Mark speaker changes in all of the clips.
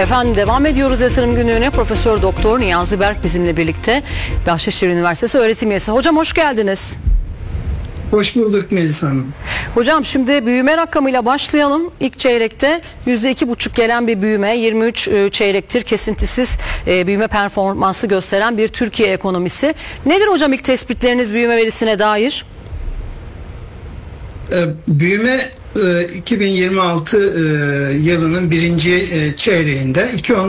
Speaker 1: Efendim devam ediyoruz yatırım günlüğüne. Profesör Doktor Niyazi Berk bizimle birlikte, Bahçeşehir Üniversitesi öğretim üyesi. Hocam hoş geldiniz.
Speaker 2: Hoş bulduk Melisa Hanım.
Speaker 1: Hocam şimdi büyüme rakamıyla başlayalım. İlk çeyrekte %2,5 gelen bir büyüme, 23 çeyrektir kesintisiz büyüme performansı gösteren bir Türkiye ekonomisi. Nedir hocam ilk tespitleriniz büyüme verisine dair?
Speaker 2: Büyüme 2026 yılının birinci çeyreğinde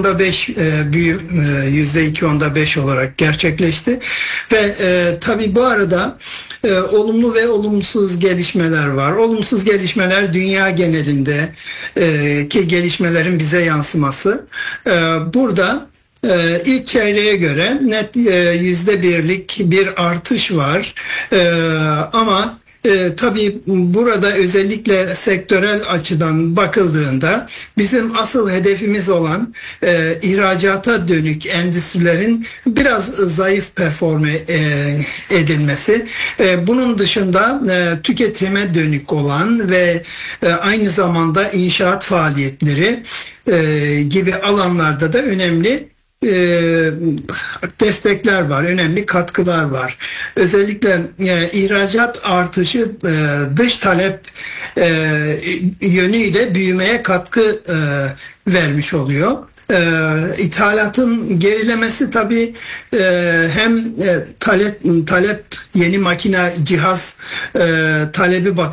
Speaker 2: %2.5 olarak gerçekleşti ve tabii bu arada olumlu ve olumsuz gelişmeler var. Olumsuz gelişmeler dünya genelinde ki gelişmelerin bize yansıması. Burada ilk çeyreğe göre net %1'lik bir artış var ama tabii burada özellikle sektörel açıdan bakıldığında bizim asıl hedefimiz olan ihracata dönük endüstrilerin biraz zayıf performe edilmesi. Bunun dışında tüketime dönük olan ve aynı zamanda inşaat faaliyetleri gibi alanlarda da önemli destekler var, önemli katkılar var. Özellikle ihracat artışı dış talep yönüyle büyümeye katkı vermiş oluyor. İthalatın gerilemesi tabii hem talep yeni makine cihaz talebi